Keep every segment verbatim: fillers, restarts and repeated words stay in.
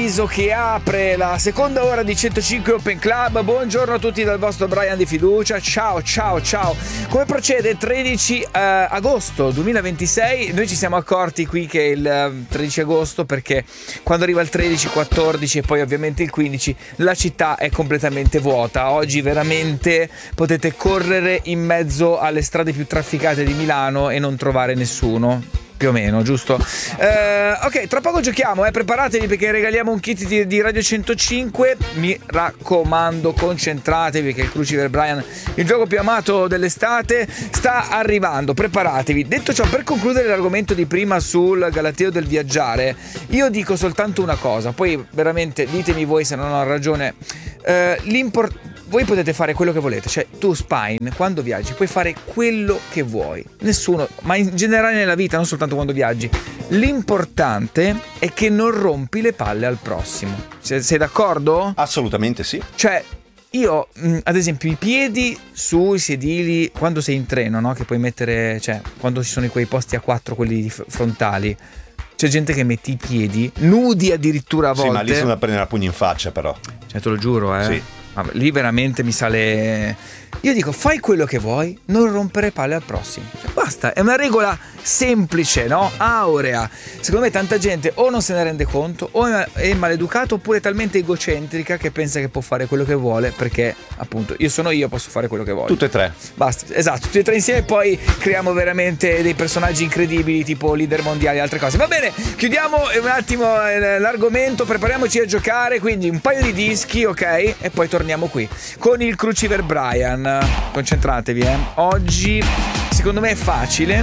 Paradiso che apre la seconda ora di centocinque Open Club. Buongiorno a tutti dal vostro Brian di fiducia. Ciao ciao ciao. Come procede? tredici agosto duemilaventisei. Noi ci siamo accorti qui che è il tredici agosto perché quando arriva il tredici, quattordici e poi ovviamente il quindici la città è completamente vuota. Oggi veramente potete correre in mezzo alle strade più trafficate di Milano e non trovare nessuno. Più o meno, giusto? Eh, ok, tra poco giochiamo, eh, preparatevi perché regaliamo un kit di, di Radio centocinque. Mi raccomando, concentratevi perché il Cruciver Brian, il gioco più amato dell'estate, sta arrivando. Preparatevi. Detto ciò, per concludere l'argomento di prima sul galateo del viaggiare, io dico soltanto una cosa, poi veramente ditemi voi se non ho ragione. Eh, l'import- voi potete fare quello che volete, cioè tu Spine quando viaggi puoi fare quello che vuoi, nessuno, ma in generale nella vita, non soltanto quando viaggi. L'importante è che non rompi le palle al prossimo. Sei, sei d'accordo? Assolutamente sì. Cioè io ad esempio i piedi sui sedili quando sei in treno, no? Che puoi mettere, cioè quando ci sono quei posti a quattro, quelli frontali, c'è gente che mette i piedi nudi addirittura a volte. Sì, ma lì sono da prendere a pugni in faccia però. Cioè te lo giuro, eh. Sì. Ah, lì veramente mi sale. Io dico fai quello che vuoi, non rompere palle al prossimo, cioè, basta, è una regola semplice, no? Aurea. Secondo me tanta gente o non se ne rende conto o è maleducato oppure è talmente egocentrica che pensa che può fare quello che vuole perché appunto io sono io, posso fare quello che voglio. Tutte e tre. Basta, esatto, tutti e tre insieme e poi creiamo veramente dei personaggi incredibili tipo leader mondiali e altre cose. Va bene, chiudiamo un attimo l'argomento, prepariamoci a giocare, quindi un paio di dischi, ok? E poi torniamo qui con il Cruciver Brian. Concentratevi, eh. Oggi secondo me è facile,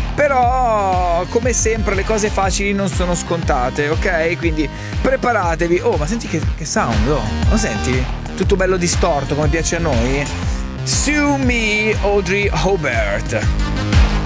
però come sempre le cose facili non sono scontate, ok? Quindi preparatevi. Oh, ma senti che, che sound, oh, lo senti? Tutto bello distorto come piace a noi. Sue Me, Audrey Hobart.